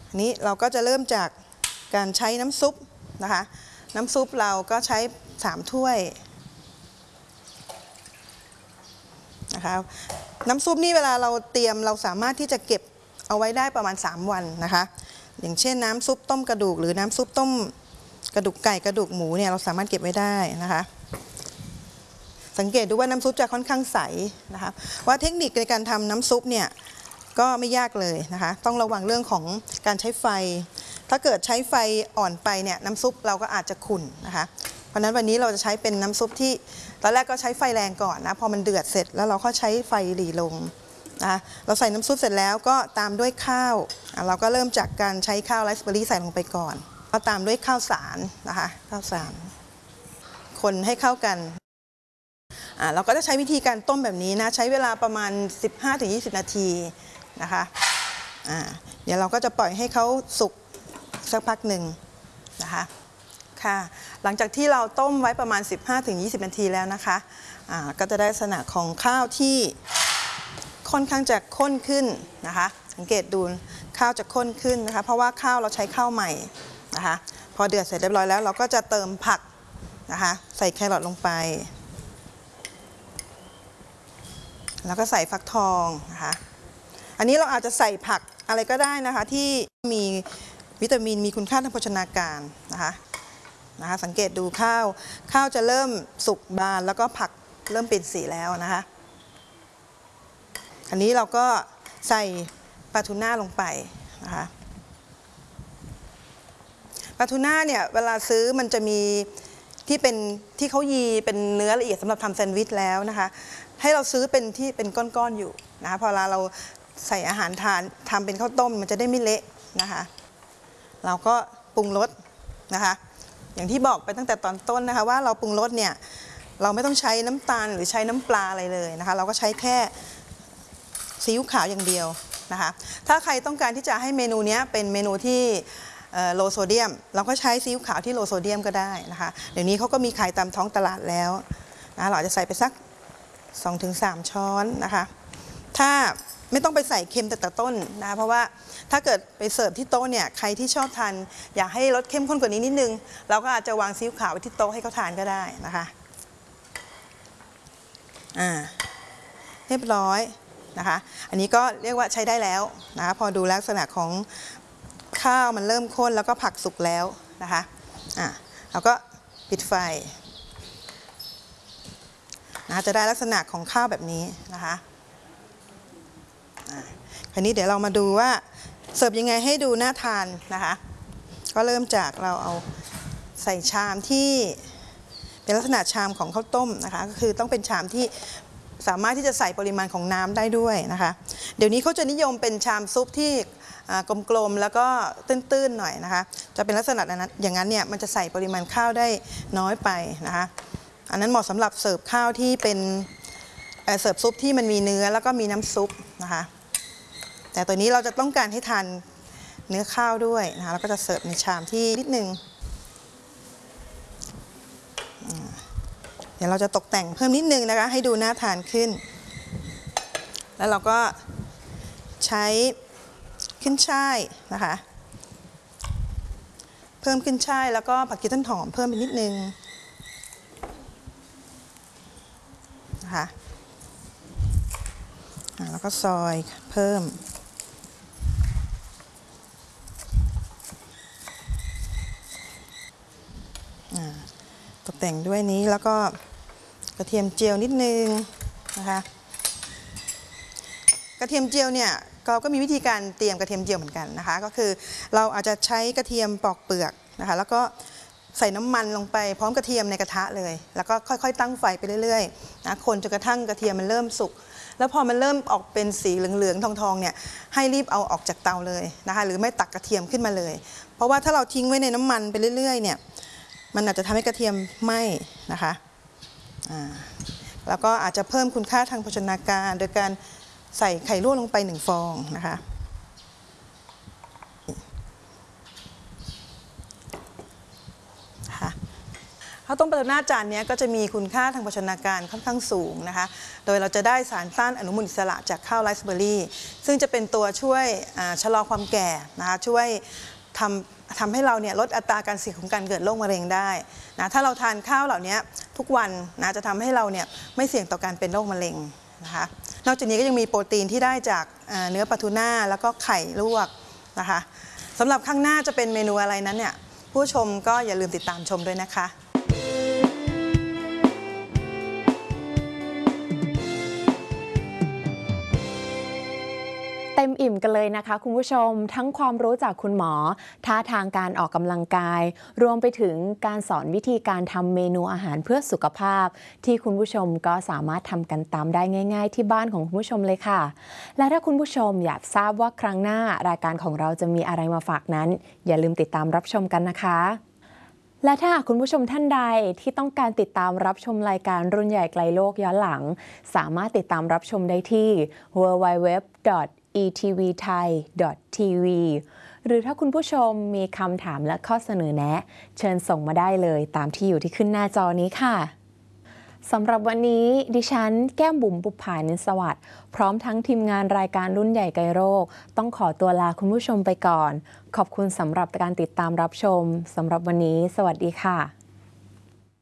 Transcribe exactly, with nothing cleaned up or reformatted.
นี้เราก็จะเริ่มจากการใช้น้ำซุปนะคะน้ำซุปเราก็ใช้สามถ้วยนะคะน้ำซุปนี่เวลาเราเตรียมเราสามารถที่จะเก็บเอาไว้ได้ประมาณสามวันนะคะอย่างเช่นน้ำซุปต้มกระดูกหรือน้ำซุปต้มกระดูกไก่กระดูกหมูเนี่ยเราสามารถเก็บไว้ได้นะคะสังเกตดูว่าน้ำซุปจะค่อนข้างใสนะคะว่าเทคนิคในการทำน้ำซุปเนี่ยก็ไม่ยากเลยนะคะต้องระวังเรื่องของการใช้ไฟถ้าเกิดใช้ไฟอ่อนไปเนี่ยน้ำซุปเราก็อาจจะขุ่นนะคะเพราะฉะนั้นวันนี้เราจะใช้เป็นน้ำซุปที่ตอนแรกก็ใช้ไฟแรงก่อนนะพอมันเดือดเสร็จแล้วเราก็ใช้ไฟหรี่ลงนะคะเราใส่น้ำซุปเสร็จแล้วก็ตามด้วยข้าวเราก็เริ่มจากการใช้ข้าวไรซ์เบอร์รี่ใส่ลงไปก่อนก็ตามด้วยข้าวสารนะคะข้าวสารคนให้เข้ากันเราก็จะใช้วิธีการต้มแบบนี้นะใช้เวลาประมาณ สิบห้าถึงยี่สิบ นาทีนะคะเดี๋ยวเราก็จะปล่อยให้เขาสุกสักพักหนึ่งนะคะค่ะหลังจากที่เราต้มไว้ประมาณ สิบห้าถึงยี่สิบ นาทีแล้วนะคะก็จะได้ลักษณะของข้าวที่ค่อนข้างจะข้นขึ้นนะคะสังเกตดูข้าวจะข้นขึ้นนะคะเพราะว่าข้าวเราใช้ข้าวใหม่นะคะพอเดือดเสร็จเรียบร้อยแล้วเราก็จะเติมผักนะคะใส่แครอทลงไปแล้วก็ใส่ฟักทองนะคะอันนี้เราอาจจะใส่ผักอะไรก็ได้นะคะที่มีวิตามินมีคุณค่าทางโภชนาการนะคะนะคะสังเกตดูข้าวข้าวจะเริ่มสุกบานแล้วก็ผักเริ่มเปลี่ยนสีแล้วนะคะอันนี้เราก็ใส่ปลาทูน่าลงไปนะคะปลาทูน่าเนี่ยเวลาซื้อมันจะมีที่เป็นที่เขายีเป็นเนื้อละเอียดสำหรับทำแซนด์วิชแล้วนะคะให้เราซื้อเป็นที่เป็นก้อนๆอยู่นะคะพอเราเราใส่อาหารทานทำเป็นข้าวต้มมันจะได้ไม่เละนะคะเราก็ปรุงรสนะคะอย่างที่บอกไปตั้งแต่ตอนต้นนะคะว่าเราปรุงรสเนี่ยเราไม่ต้องใช้น้ำตาลหรือใช้น้ำปลาอะไรเลยนะคะเราก็ใช้แค่ซีอิ๊วขาวอย่างเดียวนะคะถ้าใครต้องการที่จะให้เมนูนี้เป็นเมนูที่โลโซเดียมเราก็ใช้ซีอิ๊วขาวที่โลโซเดียมก็ได้นะคะเดี๋ยวนี้เขาก็มีขายตามท้องตลาดแล้วนะเราจะใส่ไปสัก สองถึงสาม ช้อนนะคะถ้าไม่ต้องไปใส่เค็มแต่แต่ต้นนะเพราะว่าถ้าเกิดไปเสิร์ฟที่โต๊ะเนี่ยใครที่ชอบทานอยากให้รสเข้มข้นกว่านี้นิดนึงเราก็อาจจะวางซีอิ๊วขาวไว้ที่โต๊ะให้เขาทานก็ได้นะคะอ่าเรียบร้อยนะคะอันนี้ก็เรียกว่าใช้ได้แล้วนะคะพอดูลักษณะของข้าวมันเริ่มข้นแล้วก็ผักสุกแล้วนะคะอ่าเราก็ปิดไฟนะจะได้ลักษณะของข้าวแบบนี้นะคะคราวนี้เดี๋ยวเรามาดูว่าเสิร์ฟยังไงให้ดูน่าทานนะคะก็เริ่มจากเราเอาใส่ชามที่เป็นลักษณะชามของข้าวต้มนะคะก็คือต้องเป็นชามที่สามารถที่จะใส่ปริมาณของน้ำได้ด้วยนะคะเดี๋ยวนี้เขาจะนิยมเป็นชามซุปที่กลมๆแล้วก็ตื้นๆหน่อยนะคะจะเป็นลักษณะนั้นอย่างนั้นเนี่ยมันจะใส่ปริมาณข้าวได้น้อยไปนะคะอันนั้นเหมาะสำหรับเสิร์ฟข้าวที่เป็นเสิร์ฟซุปที่มันมีเนื้อแล้วก็มีน้ำซุปนะคะแต่ตัวนี้เราจะต้องการให้ทานเนื้อข้าวด้วยนะคะเราก็จะเสิร์ฟในชามที่นิดนึงเดี๋ยวเราจะตกแต่งเพิ่มนิดนึงนะคะให้ดูน่าทานขึ้นแล้วเราก็ใช้ขึ้นช่ายนะคะเพิ่มขึ้นช่ายแล้วก็ผักชีต้นหอมเพิ่มไปนิดนึงนะคะแล้วก็ซอยเพิ่มตกแต่งด้วยนี้แล้วก็กระเทียมเจียวนิดนึงนะคะกระเทียมเจียวเนี่ยเราก็มีวิธีการเตรียมกระเทียมเจียวเหมือนกันนะคะก็คือเราอาจจะใช้กระเทียมปอกเปลือกนะคะแล้วก็ใส่น้ำมันลงไปพร้อมกระเทียมในกระทะเลยแล้วก็ค่อยๆตั้งไฟไปเรื่อยๆนะคนจนกระทั่งกระเทียมมันเริ่มสุกแล้วพอมันเริ่มออกเป็นสีเหลืองๆทองๆเนี่ยให้รีบเอาออกจากเตาเลยนะคะหรือไม่ตักกระเทียมขึ้นมาเลยเพราะว่าถ้าเราทิ้งไว้ในน้ำมันไปเรื่อยๆเนี่ยมันอาจจะทำให้กระเทียมไหม้นะคะแล้วก็อาจจะเพิ่มคุณค่าทางโภชนาการโดยการใส่ไข่ลวกลงไปหนึ่งฟองนะคะข้าวต้มปลาทูน่าจานนี้ก็จะมีคุณค่าทางโภชนาการค่อนข้างสูงนะคะโดยเราจะได้สารต้านอนุมูลอิสระจากข้าวไรซ์เบอร์รี่ซึ่งจะเป็นตัวช่วยชะลอความแก่นะคะช่วยทำทำให้เราเนี่ยลดอัตราการเสี่ยงของการเกิดโรคมะเร็งได้นะถ้าเราทานข้าวเหล่านี้ทุกวันนะจะทำให้เราเนี่ยไม่เสี่ยงต่อการเป็นโรคมะเร็งนะคะนอกจากนี้ก็ยังมีโปรตีนที่ได้จากเนื้อปลาทูน่าแล้วก็ไข่ลวกนะคะสำหรับข้างหน้าจะเป็นเมนูอะไรนั้นเนี่ยผู้ชมก็อย่าลืมติดตามชมด้วยนะคะเต็มอิ่มกันเลยนะคะคุณผู้ชมทั้งความรู้จากคุณหมอท่าทางการออกกำลังกายรวมไปถึงการสอนวิธีการทำเมนูอาหารเพื่อสุขภาพที่คุณผู้ชมก็สามารถทำกันตามได้ง่ายๆที่บ้านของคุณผู้ชมเลยค่ะและถ้าคุณผู้ชมอยากทราบว่าครั้งหน้ารายการของเราจะมีอะไรมาฝากนั้นอย่าลืมติดตามรับชมกันนะคะและถ้าคุณผู้ชมท่านใดที่ต้องการติดตามรับชมรายการรุ่นใหญ่ไกลโลกย้อนหลังสามารถติดตามรับชมได้ที่ ดับเบิลยู ดับเบิลยู ดับเบิลยู ดอท อี ที วี ไทย ดอท ที วี หรือถ้าคุณผู้ชมมีคำถามและข้อเสนอแนะเชิญส่งมาได้เลยตามที่อยู่ที่ขึ้นหน้าจอนี้ค่ะสำหรับวันนี้ดิฉันแก้มบุ๋มบุภานินสวัสดิ์พร้อมทั้งทีมงานรายการรุ่นใหญ่ไกลโลกต้องขอตัวลาคุณผู้ชมไปก่อนขอบคุณสำหรับการติดตามรับชมสำหรับวันนี้สวัสดีค่ะ